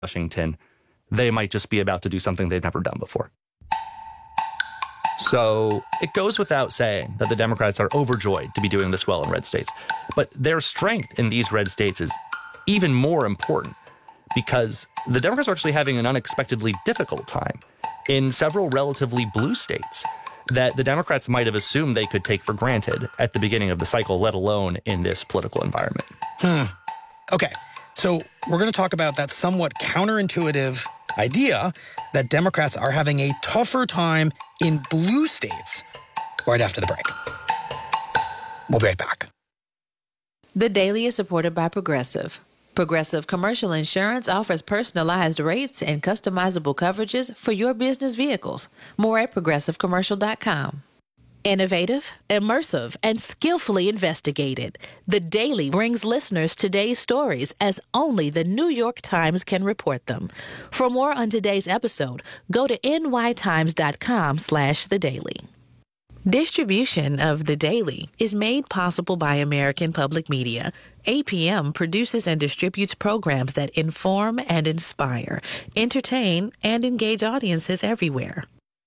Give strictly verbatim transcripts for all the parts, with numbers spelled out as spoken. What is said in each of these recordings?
Washington, they might just be about to do something they've never done before. So it goes without saying that the Democrats are overjoyed to be doing this well in red states. But their strength in these red states is even more important because the Democrats are actually having an unexpectedly difficult time in several relatively blue states that the Democrats might have assumed they could take for granted at the beginning of the cycle, let alone in this political environment. Hmm. Okay. So we're going to talk about that somewhat counterintuitive idea that Democrats are having a tougher time in blue states right after the break. We'll be right back. The Daily is supported by Progressive. Progressive Commercial Insurance offers personalized rates and customizable coverages for your business vehicles. More at progressive commercial dot com. Innovative, immersive, and skillfully investigated. The Daily brings listeners today's stories as only the New York Times can report them. For more on today's episode, go to n y times dot com slash the daily. Distribution of The Daily is made possible by American Public Media. A P M produces and distributes programs that inform and inspire, entertain, and engage audiences everywhere.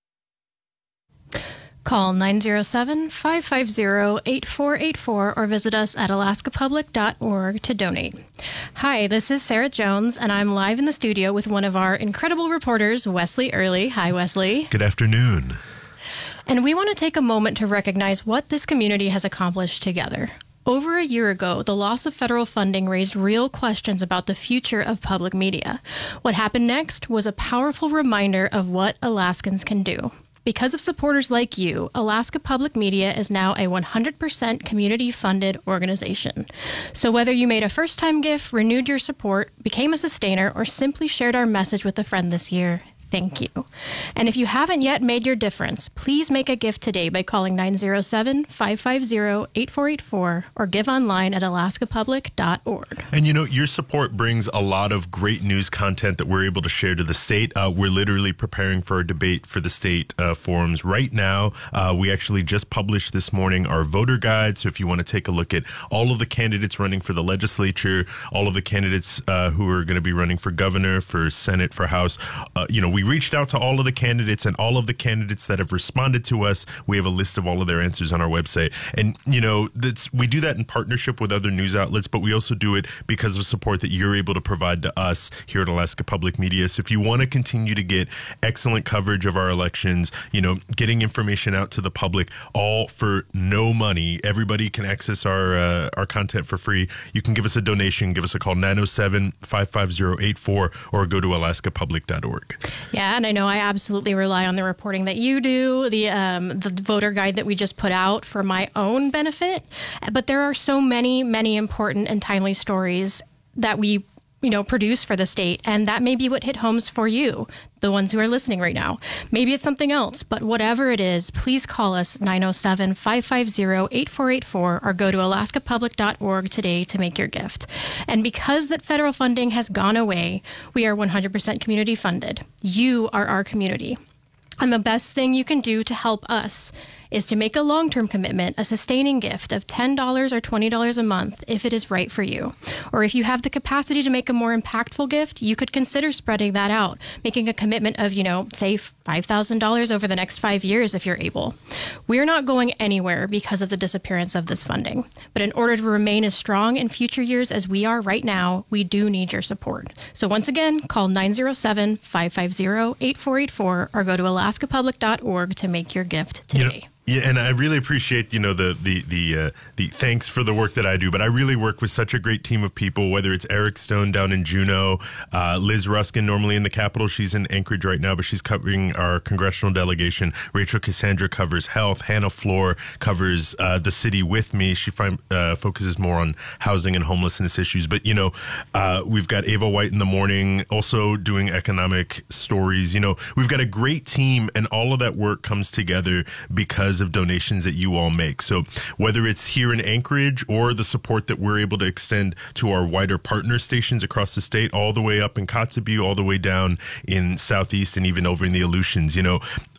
Call nine zero seven, five five zero, eight four eight four or visit us at alaska public dot org to donate. Hi, this is Sarah Jones, and I'm live in the studio with one of our incredible reporters, Wesley Early. Hi, Wesley. Good afternoon. And we want to take a moment to recognize what this community has accomplished together. Over a year ago, the loss of federal funding raised real questions about the future of public media. What happened next was a powerful reminder of what Alaskans can do. Because of supporters like you, Alaska Public Media is now a one hundred percent community-funded organization. So whether you made a first-time gift, renewed your support, became a sustainer, or simply shared our message with a friend this year, thank you. And if you haven't yet made your difference, please make a gift today by calling nine zero seven, five five zero, eight four eight four or give online at alaska public dot org. And you know, your support brings a lot of great news content that we're able to share to the state. Uh, we're literally preparing for a debate for the state uh, forums right now. Uh, we actually just published this morning our voter guide. So if you want to take a look at all of the candidates running for the legislature, all of the candidates uh, who are going to be running for governor, for Senate, for House, uh, you know, we reached out to all of the candidates, and all of the candidates that have responded to us, we have a list of all of their answers on our website. And, you know, that's, we do that in partnership with other news outlets, but we also do it because of support that you're able to provide to us here at Alaska Public Media. So if you want to continue to get excellent coverage of our elections, you know, getting information out to the public, all for no money, everybody can access our uh, our content for free. You can give us a donation, give us a call, nine oh seven, five five zero, eight four, or go to alaska public dot org. Yeah, and I know I absolutely rely on the reporting that you do, the um, the voter guide that we just put out for my own benefit. But there are so many, many important and timely stories that we, you know, produce for the state. And that may be what hit homes for you, the ones who are listening right now. Maybe it's something else, but whatever it is, please call us nine oh seven, five five zero, eight four eight four or go to alaska public dot org today to make your gift. And because that federal funding has gone away, we are one hundred percent community funded. You are our community. And the best thing you can do to help us is to make a long-term commitment, a sustaining gift of ten dollars or twenty dollars a month if it is right for you. Or if you have the capacity to make a more impactful gift, you could consider spreading that out, making a commitment of, you know, say five thousand dollars over the next five years if you're able. We're not going anywhere because of the disappearance of this funding. But in order to remain as strong in future years as we are right now, we do need your support. So once again, call nine zero seven, five five zero, eight four eight four or go to alaska public dot org to make your gift today. You know, yeah, and I really appreciate, you know, the the the uh, the thanks for the work that I do. But I really work with such a great team of people, whether it's Eric Stone down in Juneau, uh, Liz Ruskin, normally in the Capitol. She's in Anchorage right now, but she's covering our congressional delegation. Rachel Cassandra covers health. Hannah Floor covers uh, the city with me. She find, uh, focuses more on housing and homelessness issues. But, you know, uh, we've got Ava White in the morning, also doing economic stories. You know, we've got a great team, and all of that work comes together because of donations that you all make. So whether it's here in Anchorage or the support that we're able to extend to our wider partner stations across the state, all the way up in Kotzebue, all the way down in Southeast and even over in the Aleutians, you know,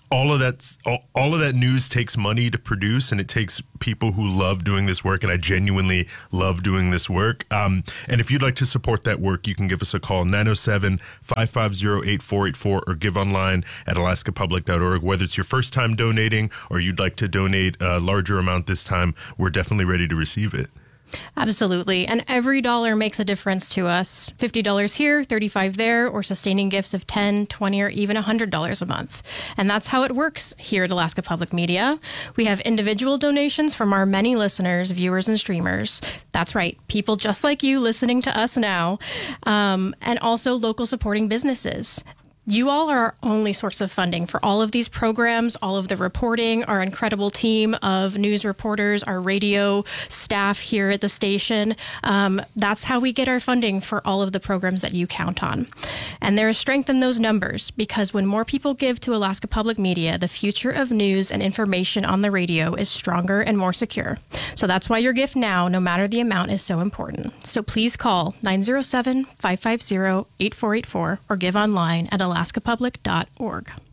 all of that, all, all of that news takes money to produce, and it takes people who love doing this work. And I genuinely love doing this work. Um, and if you'd like to support that work, you can give us a call, nine oh seven, five five zero, eight four eight four, or give online at alaska public dot org. Whether it's your first time donating or you'd like to donate a larger amount this time, we're definitely ready to receive it. Absolutely. And every dollar makes a difference to us. fifty dollars here, thirty-five dollars there, or sustaining gifts of ten dollars, twenty dollars, or even one hundred dollars a month. And that's how it works here at Alaska Public Media. We have individual donations from our many listeners, viewers, and streamers. That's right, people just like you listening to us now, um, and also local supporting businesses. You all are our only source of funding for all of these programs, all of the reporting, our incredible team of news reporters, our radio staff here at the station. Um, that's how we get our funding for all of the programs that you count on. And there is strength in those numbers, because when more people give to Alaska Public Media, the future of news and information on the radio is stronger and more secure. So that's why your gift now, no matter the amount, is so important. So please call nine oh seven, five five zero, eight four eight four or give online at alaska public dot org.